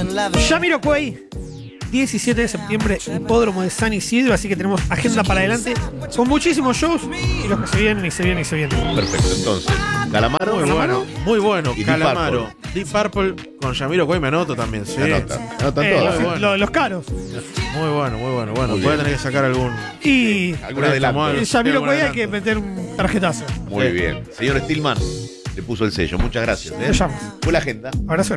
Jamiroquai, 17 de septiembre, Hipódromo de San Isidro, así que tenemos agenda para adelante con muchísimos shows y los que se vienen y se vienen y se vienen. Perfecto, entonces, Calamaro. Muy bueno. Y Deep Calamaro. Deep Purple con Jamiroquai me anoto también, sí. Anotan todos. bueno. Los caros. Muy bueno. Muy Voy a bien. tener que sacar algún. Y Algún adelanto. el Jamiroquai hay que meter un tarjetazo. Muy bien. Señor Stillman, le puso el sello. Muchas gracias. Lo llamo. Fue la agenda. Abrazo.